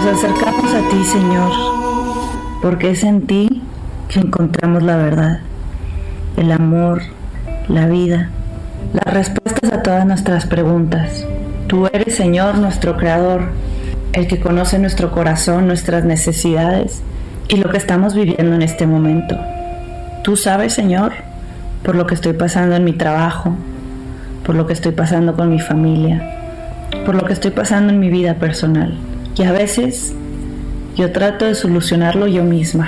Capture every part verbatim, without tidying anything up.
Nos acercamos a ti, Señor, porque es en ti que encontramos la verdad, el amor, la vida, las respuestas a todas nuestras preguntas. Tú eres, Señor, nuestro Creador, el que conoce nuestro corazón, nuestras necesidades y lo que estamos viviendo en este momento. Tú sabes, Señor, por lo que estoy pasando en mi trabajo, por lo que estoy pasando con mi familia, por lo que estoy pasando en mi vida personal. Y a veces yo trato de solucionarlo yo misma.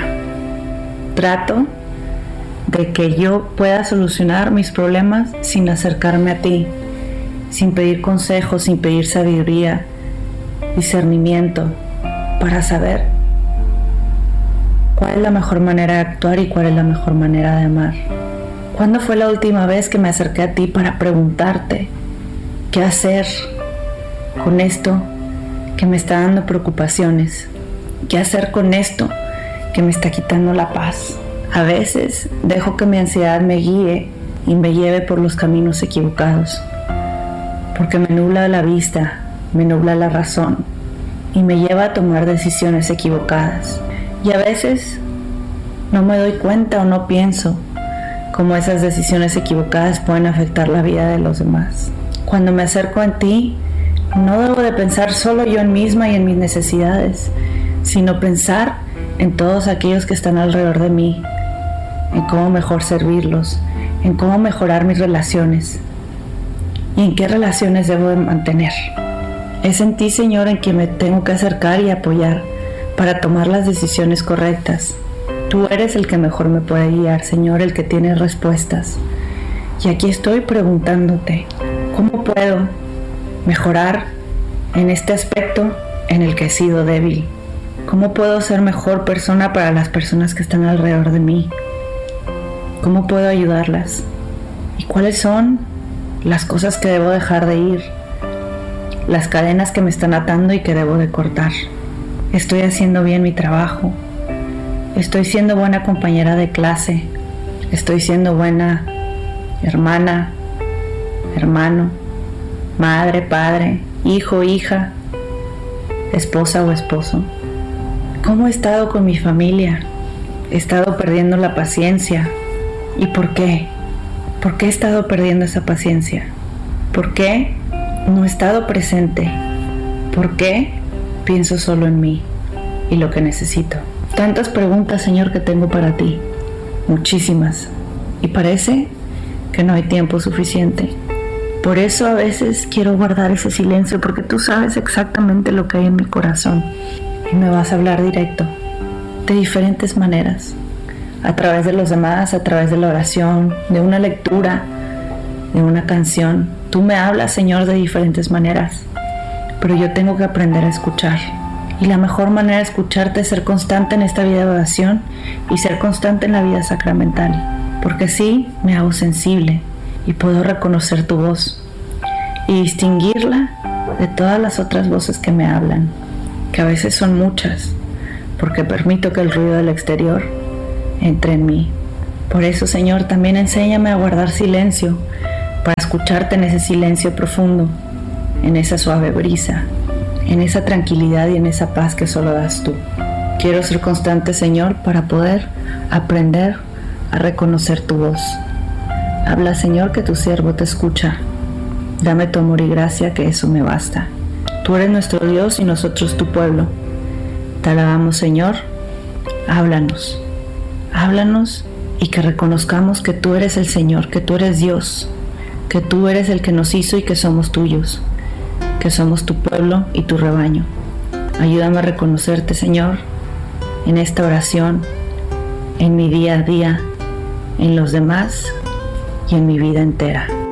Trato de que yo pueda solucionar mis problemas sin acercarme a ti, sin pedir consejos, sin pedir sabiduría, discernimiento, para saber cuál es la mejor manera de actuar y cuál es la mejor manera de amar. ¿Cuándo fue la última vez que me acerqué a ti para preguntarte qué hacer con esto que me está dando preocupaciones? ¿Qué hacer con esto que me está quitando la paz? A veces dejo que mi ansiedad me guíe y me lleve por los caminos equivocados, porque me nubla la vista, me nubla la razón y me lleva a tomar decisiones equivocadas. Y a veces no me doy cuenta o no pienso cómo esas decisiones equivocadas pueden afectar la vida de los demás. Cuando me acerco a ti, no debo de pensar solo yo en misma y en mis necesidades, sino pensar en todos aquellos que están alrededor de mí, en cómo mejor servirlos, en cómo mejorar mis relaciones y en qué relaciones debo de mantener. Es en ti, Señor, en quien me tengo que acercar y apoyar para tomar las decisiones correctas. Tú eres el que mejor me puede guiar, Señor, el que tiene respuestas. Y aquí estoy preguntándote, ¿cómo puedo mejorar en este aspecto en el que he sido débil? ¿Cómo puedo ser mejor persona para las personas que están alrededor de mí? ¿Cómo puedo ayudarlas? ¿Y cuáles son las cosas que debo dejar de ir? Las cadenas que me están atando y que debo de cortar. ¿Estoy haciendo bien mi trabajo? ¿Estoy siendo buena compañera de clase? ¿Estoy siendo buena hermana, hermano, madre, padre, hijo, hija, esposa o esposo? ¿Cómo he estado con mi familia? ¿He estado perdiendo la paciencia? ¿Y por qué? ¿Por qué he estado perdiendo esa paciencia? ¿Por qué no he estado presente? ¿Por qué pienso solo en mí y lo que necesito? Tantas preguntas, Señor, que tengo para ti. Muchísimas. Y parece que no hay tiempo suficiente. Por eso a veces quiero guardar ese silencio, porque tú sabes exactamente lo que hay en mi corazón. Y me vas a hablar directo, de diferentes maneras. A través de los demás, a través de la oración, de una lectura, de una canción. Tú me hablas, Señor, de diferentes maneras. Pero yo tengo que aprender a escuchar. Y la mejor manera de escucharte es ser constante en esta vida de oración y ser constante en la vida sacramental. Porque así me hago sensible y puedo reconocer tu voz y distinguirla de todas las otras voces que me hablan, que a veces son muchas, porque permito que el ruido del exterior entre en mí. Por eso, Señor, también enséñame a guardar silencio para escucharte en ese silencio profundo, en esa suave brisa, en esa tranquilidad y en esa paz que solo das tú. Quiero ser constante, Señor, para poder aprender a reconocer tu voz. Habla, Señor, que tu siervo te escucha. Dame tu amor y gracia, que eso me basta. Tú eres nuestro Dios y nosotros tu pueblo. Te alabamos, Señor. Háblanos. Háblanos y que reconozcamos que tú eres el Señor, que tú eres Dios, que tú eres el que nos hizo y que somos tuyos, que somos tu pueblo y tu rebaño. Ayúdame a reconocerte, Señor, en esta oración, en mi día a día, en los demás y en mi vida entera.